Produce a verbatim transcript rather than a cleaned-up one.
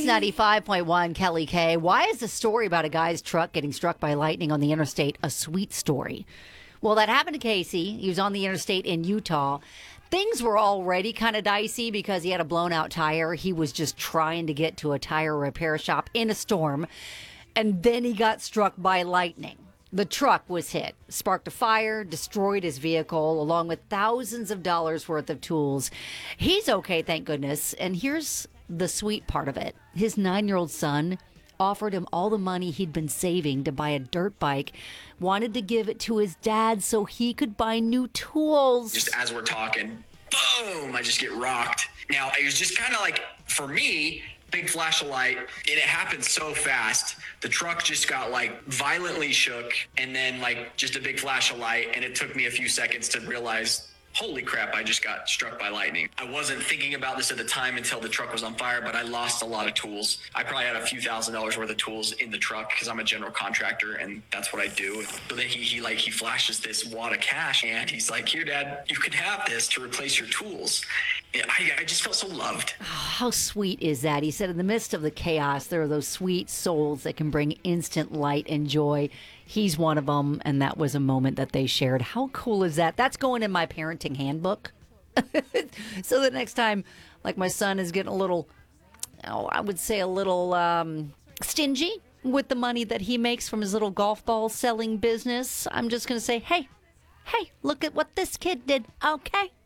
ninety-five point one, Kelly K. Why is the story about a guy's truck getting struck by lightning on the interstate a sweet story? Well, that happened to Casey. He was on the interstate in Utah. Things were already kind of dicey because he had a blown out tire. He was just trying to get to a tire repair shop in a storm. And then he got struck by lightning. The truck was hit, sparked a fire, destroyed his vehicle, along with thousands of dollars worth of tools. He's okay, thank goodness. And here's the sweet part of it. His nine-year-old son offered him all the money he'd been saving to buy a dirt bike, wanted to give it to his dad so he could buy new tools. Just as we're talking, boom, I just get rocked. Now, it was just kind of like, for me, big flash of light, and it happened so fast. The truck just got like violently shook, and then like just a big flash of light, and it took me a few seconds to realize, holy crap, I just got struck by lightning. I wasn't thinking about this at the time until the truck was on fire, but I lost a lot of tools. I probably had a few thousand dollars worth of tools in the truck because I'm a general contractor and that's what I do. So then he, he like, he flashes this wad of cash and he's like, here, Dad, you can have this to replace your tools. I, I just felt so loved. Oh, how sweet is that? He said in the midst of the chaos, there are those sweet souls that can bring instant light and joy. He's one of them, and that was a moment that they shared. How cool is that? That's going in my parenting handbook. So the next time, like my son is getting a little, oh, I would say a little um, stingy with the money that he makes from his little golf ball selling business, I'm just going to say, hey, hey, look at what this kid did, okay?